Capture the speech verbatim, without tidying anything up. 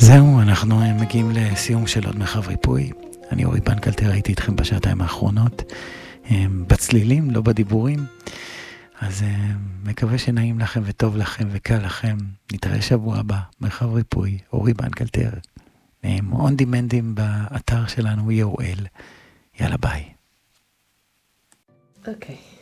זהו, אנחנו מגיעים לסיום של עוד מרחב ריפוי. אני אורי בנקלטר, הייתי איתכם בשעתיים האחרונות, בצלילים, לא בדיבורים. אז מקווה שנעים לכם וטוב לכם וקל לכם. נתראה שבוע הבא, מרחב ריפוי, אורי בנקלטר. און דימנדים באתר שלנו, יו אל. יאללה ביי. אוקיי.